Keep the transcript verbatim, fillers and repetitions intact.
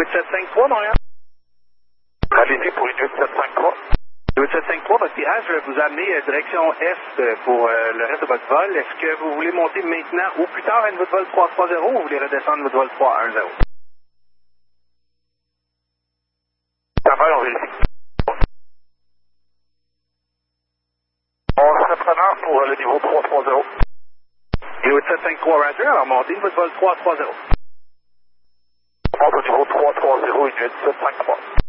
huit sept cinq trois, Montréal. Allez-y pour une huit sept cinq trois. huit sept cinq trois, votre tirage je vais vous amener euh, direction Est euh, pour euh, le reste de votre vol. Est-ce que vous voulez monter maintenant ou plus tard à votre vol trois trois zéro ou vous voulez redescendre votre vol trois un zéro? Ça va, on vérifie. On serait prenant pour le niveau trois trois zéro. huit sept cinq trois, Roger, alors montez votre vol trois trois zéro. On monte au niveau trois trois zéro et huit sept cinq trois.